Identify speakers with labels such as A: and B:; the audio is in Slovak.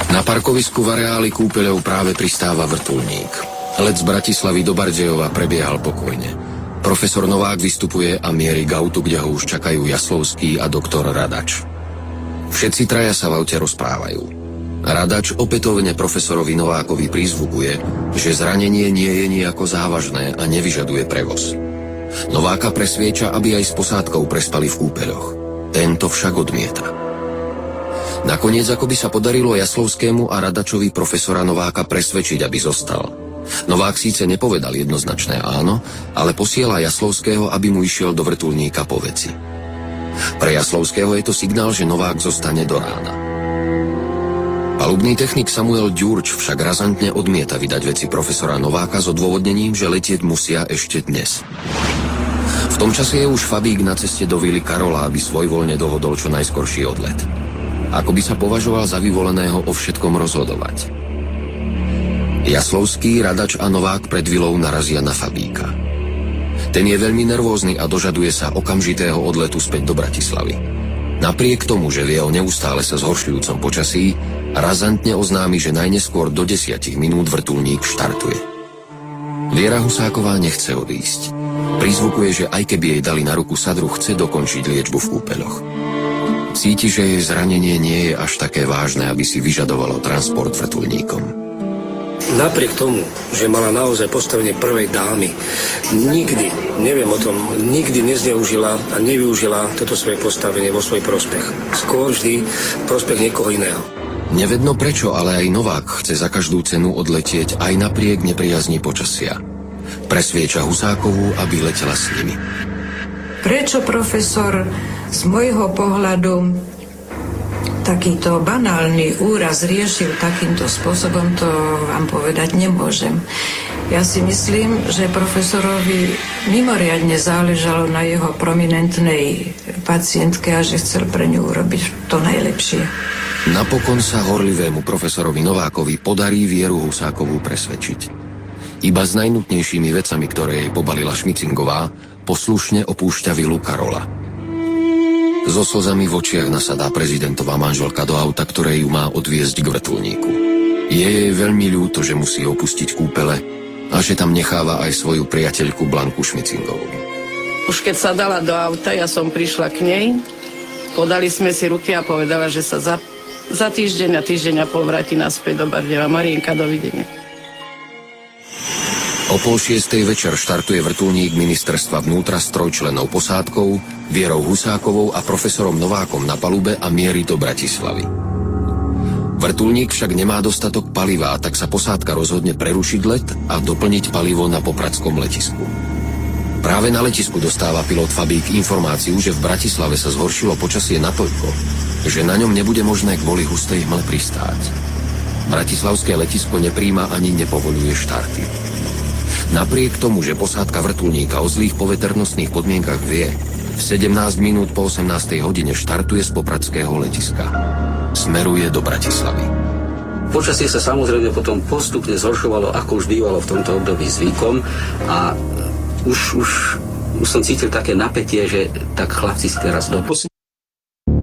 A: Na parkovisku v areáli kúpeľov práve pristáva vrtuľník. Let z Bratislavy do Bardejova prebiehal pokojne. Profesor Novák vystupuje a mierí k autu, kde ho už čakajú Jaslovský a doktor Radač. Všetci traja sa v aute rozprávajú. Radač opätovne profesorovi Novákovi prizvukuje, že zranenie nie je nejako závažné a nevyžaduje prevoz. Nováka presvieča, aby aj s posádkou prespali v kúpeľoch. Tento však odmieta. Nakoniec ako by sa podarilo Jaslovskému a Radačovi profesora Nováka presvedčiť, aby zostal. Novák síce nepovedal jednoznačné áno, ale posiela Jaslovského, aby mu išiel do vrtuľníka po veci. Pre Jaslovského je to signál, že Novák zostane do rána. Palubný technik Samuel Ďurč však razantne odmieta vydať veci profesora Nováka s odôvodnením, že letieť musia ešte dnes. V tom čase je už Fabík na ceste do vily Karola, aby svojvoľne dohodol čo najskorší odlet. Ako by sa považoval za vyvoleného o všetkom rozhodovať. Jaslovský, Radač a Novák pred vilou narazia na Fabíka. Ten je veľmi nervózny a dožaduje sa okamžitého odletu späť do Bratislavy. Napriek tomu, že vie o neustále sa zhoršujúcom počasí, razantne oznámi, že najneskôr do 10 minút vrtuľník štartuje. Viera Husáková nechce odísť. Prizvukuje, že aj keby jej dali na ruku sadru, chce dokončiť liečbu v kúpeľoch. Cíti, že jej zranenie nie je až také vážne, aby si vyžadovalo transport vrtuľníkom.
B: Napriek tomu, že mala naozaj postavenie prvej dámy, nikdy, neviem o tom, nikdy nezneužila a nevyužila toto svoje postavenie vo svoj prospech. Skôr vždy prospech niekoho iného.
A: Nevedno prečo, ale aj Novák chce za každú cenu odletieť aj napriek nepriazni počasia. Presvieča Husákovú, aby letela s nimi.
C: Prečo profesor z môjho pohľadu takýto banálny úraz riešil takýmto spôsobom, to vám povedať nemôžem. Ja si myslím, že profesorovi mimoriadne záležalo na jeho prominentnej pacientke a že chcel pre ňu urobiť to najlepšie.
A: Napokon sa horlivému profesorovi Novákovi podarí Vieru Husákovú presvedčiť. Iba s najnutnejšími vecami, ktoré jej pobalila Šmicingová, poslušne opúšťa vilu Karola. So slzami v očiach nasadá prezidentová manželka do auta, ktoré ju má odviezť k vrtuľníku. Je jej veľmi ľúto, že musí opustiť kúpele a že tam necháva aj svoju priateľku Blanku Šmicingovú.
D: Už keď sa dala do auta, ja som prišla k nej, podali sme si ruky a povedala, že sa za týždeň a pol vráti naspäť do Bardejova. Marienka, dovidenia.
A: O 5:30 večer štartuje vrtuľník ministerstva vnútra s 3 členov posádkou, Vierou Husákovou a profesorom Novákom na palube a mierí do Bratislavy. Vrtuľník však nemá dostatok paliva, tak sa posádka rozhodne prerušiť let a doplniť palivo na popradskom letisku. Práve na letisku dostáva pilot Fabík informáciu, že v Bratislave sa zhoršilo počasie natoľko, že na ňom nebude možné kvôli hustej hmle pristáť. Bratislavské letisko nepríjma ani nepovoľuje štarty. Napriek tomu, že posádka vrtuľníka o zlých poveternostných podmienkach vie, v 17 minút po 18. hodine štartuje z popradského letiska. Smeruje do Bratislavy.
E: Počasie sa samozrejme potom postupne zhoršovalo, ako už bývalo v tomto období zvykom a už som cítil také napätie, že tak chlapci si teraz